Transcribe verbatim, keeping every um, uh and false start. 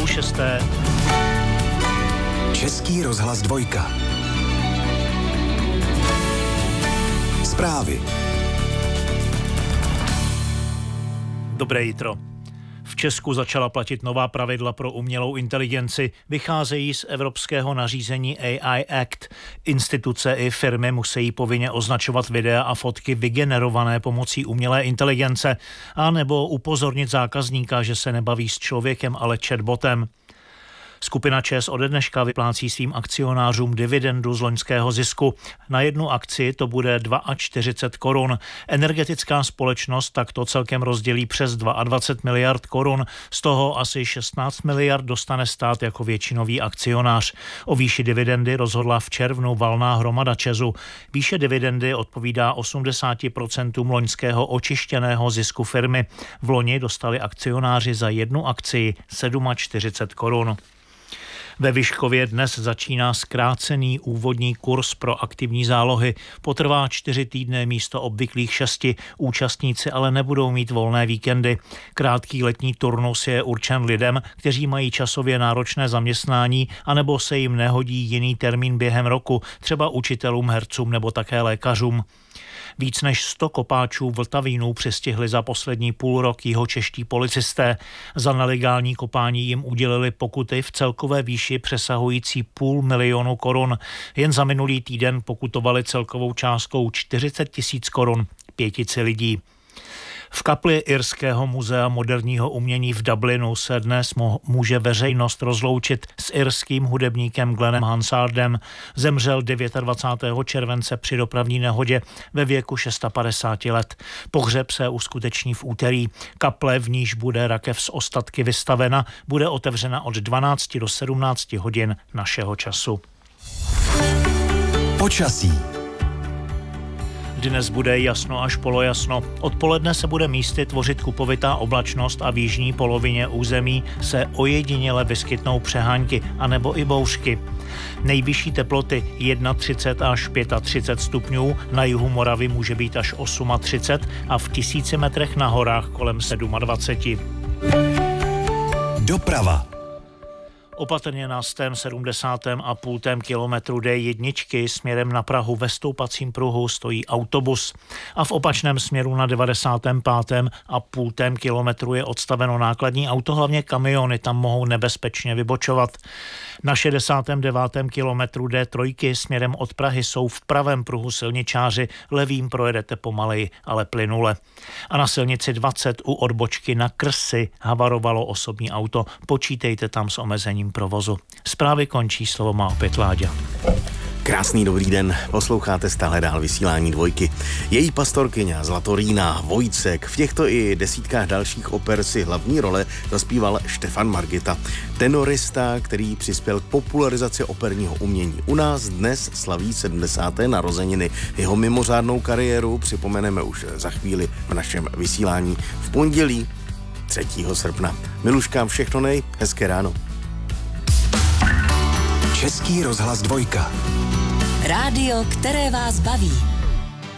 půl šesté. Český rozhlas dvojka. Zprávy. Dobré jitro. V Česku začala platit nová pravidla pro umělou inteligenci. Vycházejí z evropského nařízení A I Act. Instituce i firmy musí povinně označovat videa a fotky vygenerované pomocí umělé inteligence a nebo upozornit zákazníka, že se nebaví s člověkem, ale chatbotem. Skupina ČEZ ode dneška vyplácí svým akcionářům dividendu z loňského zisku. Na jednu akci to bude čtyřicet dva korun. Energetická společnost takto celkem rozdělí přes dvacet dva miliard korun. Z toho asi šestnáct miliard dostane stát jako většinový akcionář. O výši dividendy rozhodla v červnu valná hromada ČEZu. Výše dividendy odpovídá osmdesát procent loňského očištěného zisku firmy. V loni dostali akcionáři za jednu akci čtyřicet sedm korun. Ve Vyškově dnes začíná zkrácený úvodní kurz pro aktivní zálohy. Potrvá čtyři týdny místo obvyklých šesti. Účastníci ale nebudou mít volné víkendy. Krátký letní turnus je určen lidem, kteří mají časově náročné zaměstnání anebo se jim nehodí jiný termín během roku, třeba učitelům, hercům nebo také lékařům. Víc než sto kopáčů Vltavínů přistihli za poslední půl rok jihočeští policisté. Za nelegální kopání jim udělili pokuty v celkové výši přesahující půl milionu korun. Jen za minulý týden pokutovali celkovou částkou čtyřicet tisíc korun pětici lidí. V kapli Irského muzea moderního umění v Dublinu se dnes může veřejnost rozloučit s irským hudebníkem Glennem Hansardem. Zemřel dvacátého devátého července při dopravní nehodě ve věku padesáti šesti let. Pohřeb se uskuteční v úterý. Kaple, v níž bude rakev s ostatky vystavena, bude otevřena od dvanácti do sedmnácti hodin našeho času. Počasí. Dnes bude jasno až polojasno. Odpoledne se bude místy tvořit kupovitá oblačnost a v jižní polovině území se ojediněle vyskytnou přehánky anebo i bouřky. Nejvyšší teploty třicet jedna až třicet pět stupňů, na jihu Moravy může být až třicet osm a v tisíci metrech na horách kolem dvacet sedm. Doprava. Opatrně na sto sedmdesátém a půltém kilometru D jedna směrem na Prahu ve stoupacím pruhu stojí autobus a v opačném směru na devadesátém pátém a půltém kilometru je odstaveno nákladní auto, hlavně kamiony tam mohou nebezpečně vybočovat. Na šedesátém devátém kilometru D tři směrem od Prahy jsou v pravém pruhu silničáři, levým projedete pomaleji, ale plynule. A na silnici dvacet u odbočky na Krsy havarovalo osobní auto, počítejte tam s omezením provozu. Zprávy končí, slovo má opět Láďa. Krásný dobrý den, posloucháte stále dál vysílání dvojky. Její pastorkyně Zlatorína, Vojcek, v těchto i desítkách dalších oper si hlavní role zaspíval Štefan Margita, tenorista, který přispěl k popularizaci operního umění. U nás dnes slaví sedmdesáté narozeniny. Jeho mimořádnou kariéru připomeneme už za chvíli v našem vysílání v pondělí třetího srpna. Miluškám všechno nej, hezké ráno. Český rozhlas dvojka. Rádio, které vás baví.